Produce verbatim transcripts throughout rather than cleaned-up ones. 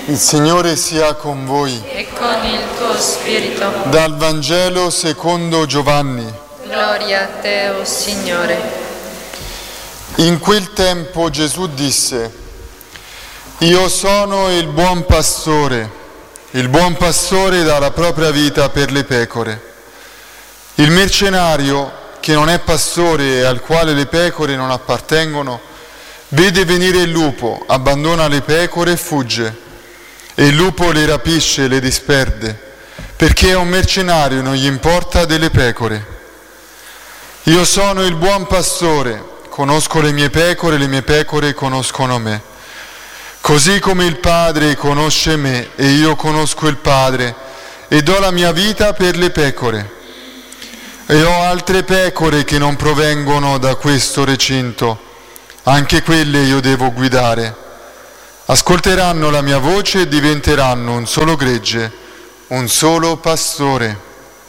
Il Signore sia con voi. E con il tuo spirito. Dal Vangelo secondo Giovanni. Gloria a te, o Signore. In quel tempo Gesù disse: Io sono il buon pastore. Il buon pastore dà la propria vita per le pecore. Il mercenario, che non è pastore e al quale le pecore non appartengono, vede venire il lupo, abbandona le pecore e fugge. E il lupo le rapisce e le disperde, perché a un mercenario non gli importa delle pecore. Io sono il buon pastore, conosco le mie pecore, le mie pecore conoscono me. Così come il Padre conosce me e io conosco il Padre e do la mia vita per le pecore. E ho altre pecore che non provengono da questo recinto, anche quelle io devo guidare. Ascolteranno la mia voce e diventeranno un solo gregge, un solo pastore.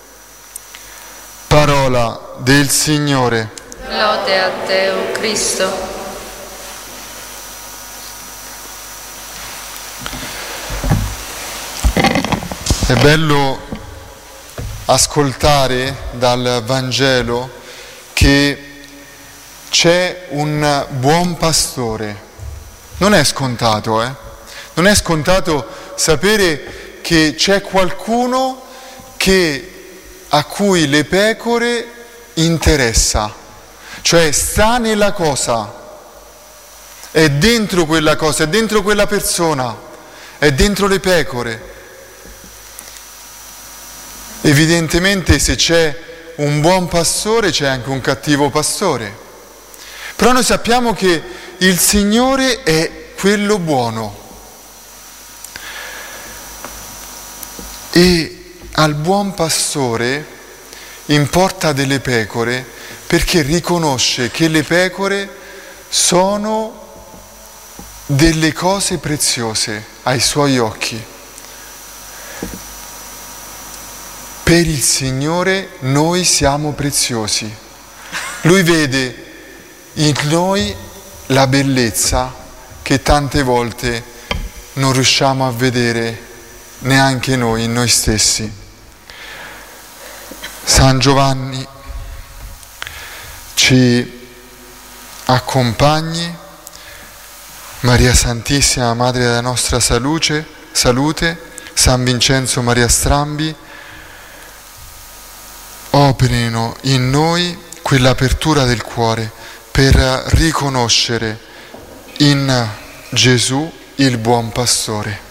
Parola del Signore. Lode a te, o Cristo. È bello ascoltare dal Vangelo che c'è un buon pastore. Non è scontato, eh? Non è scontato sapere che c'è qualcuno che, a cui le pecore interessa, cioè sta nella cosa, è dentro quella cosa, è dentro quella persona, è dentro le pecore. Evidentemente se c'è un buon pastore c'è anche un cattivo pastore, però noi sappiamo che il Signore è quello buono e al buon pastore importa delle pecore perché riconosce che le pecore sono delle cose preziose ai suoi occhi. Per il Signore noi siamo preziosi. Lui vede in noi la bellezza che tante volte non riusciamo a vedere neanche noi in noi stessi. San Giovanni ci accompagni, Maria Santissima, Madre della nostra salute, salute, San Vincenzo Maria Strambi, operino in noi quell'apertura del cuore per riconoscere in Gesù il buon pastore.